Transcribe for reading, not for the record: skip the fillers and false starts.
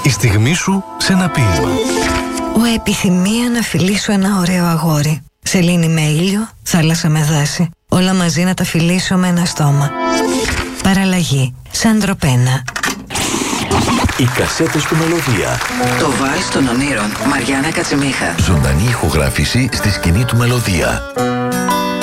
Η στιγμή σου σε ένα ποίημα. Επιθυμία να φιλήσω ένα ωραίο αγόρι. Σελήνη με ήλιο, θάλασσα με δάση. Όλα μαζί να τα φιλήσω με ένα στόμα. Παραλλαγή. Σάντρο Πένα. Οι κασέτες του Μελωδία. Το βάλς των ονείρων. Μαριάννα Κατσιμίχα. Ζωντανή ηχογράφηση στη σκηνή του Μελωδία.